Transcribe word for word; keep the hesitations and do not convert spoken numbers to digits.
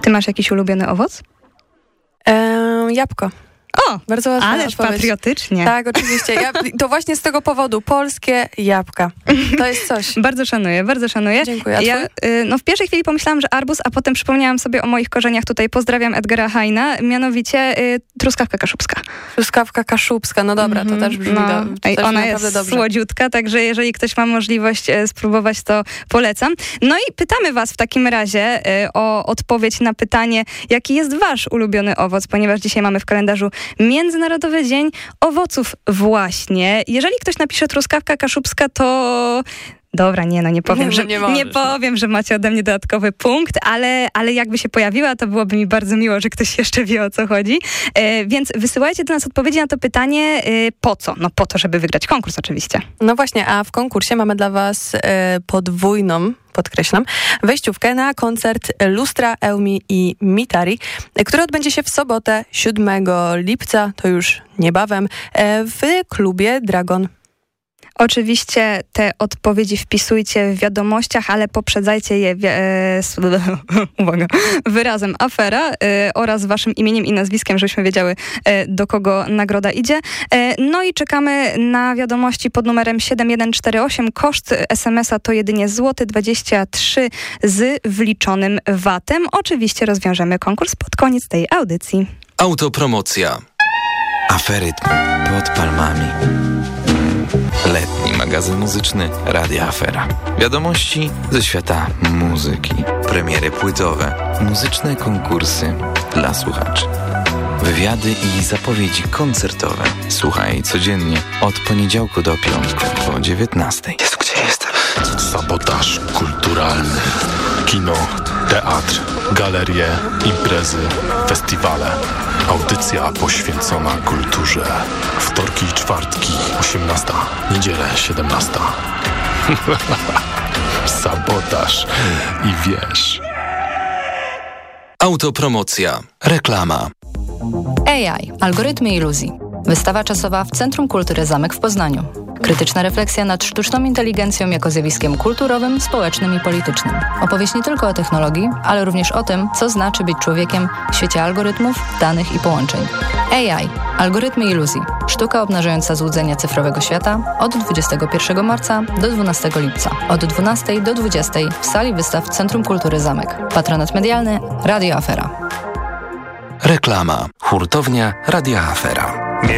Ty masz jakiś ulubiony owoc? Eee, jabłko. O, bardzo łatwa ależ odpowiedź. Patriotycznie. Tak, oczywiście. Ja, to właśnie z tego powodu polskie jabłka. To jest coś. Bardzo szanuję, bardzo szanuję. Dziękuję. A ja y, no w pierwszej chwili pomyślałam, że arbuz, a potem przypomniałam sobie o moich korzeniach. Tutaj pozdrawiam Edgara Heina, mianowicie y, truskawka kaszubska. Truskawka kaszubska, no dobra, to też brzmi, no, do, to i też ona naprawdę jest dobrze. słodziutka, także jeżeli ktoś ma możliwość e, spróbować, to polecam. No i pytamy was w takim razie e, o odpowiedź na pytanie, jaki jest wasz ulubiony owoc, ponieważ dzisiaj mamy w kalendarzu Międzynarodowy Dzień Owoców właśnie. Jeżeli ktoś napisze truskawka kaszubska, to... Dobra, nie, no nie powiem, No, że nie nie, możesz, nie powiem, że macie ode mnie dodatkowy punkt, ale, ale jakby się pojawiła, to byłoby mi bardzo miło, że ktoś jeszcze wie, o co chodzi. E, więc wysyłajcie do nas odpowiedzi na to pytanie, e, po co? No po to, żeby wygrać konkurs oczywiście. No właśnie, a w konkursie mamy dla was e, podwójną, podkreślam, wejściówkę na koncert Lustra, Eumi i Mitari, e, który odbędzie się w sobotę siódmego lipca, to już niebawem, e, w klubie Dragon. Oczywiście te odpowiedzi wpisujcie w wiadomościach, ale poprzedzajcie je wi- e, s- uwaga, wyrazem afera e, oraz waszym imieniem i nazwiskiem, żebyśmy wiedziały, e, do kogo nagroda idzie. E, no i czekamy na wiadomości pod numerem siedem jeden cztery osiem. Koszt es em es a to jedynie złoty dwadzieścia trzy z wliczonym vatem. Oczywiście rozwiążemy konkurs pod koniec tej audycji. Autopromocja. Aferytm pod palmami. Letni magazyn muzyczny Radia Afera. Wiadomości ze świata muzyki. Premiery płytowe. Muzyczne konkursy dla słuchaczy. Wywiady i zapowiedzi koncertowe. Słuchaj codziennie od poniedziałku do piątku po dziewiętnastej. Jezu, gdzie jestem? Sabotaż kulturalny. Kino, teatr, galerie, imprezy, festiwale. Audycja poświęcona kulturze. Wtorki i czwartki, osiemnasta. Niedzielę, siedemnasta. Sabotaż i wiesz. Autopromocja. Reklama. A I. Algorytmy iluzji. Wystawa czasowa w Centrum Kultury Zamek w Poznaniu. Krytyczna refleksja nad sztuczną inteligencją jako zjawiskiem kulturowym, społecznym i politycznym. Opowieść nie tylko o technologii, ale również o tym, co znaczy być człowiekiem w świecie algorytmów, danych i połączeń. A I. Algorytmy iluzji. Sztuka obnażająca złudzenia cyfrowego świata od dwudziestego pierwszego marca do dwunastego lipca. Od dwunastej do dwudziestej w sali wystaw Centrum Kultury Zamek. Patronat medialny Radio Afera. Reklama. Hurtownia Radia Afera.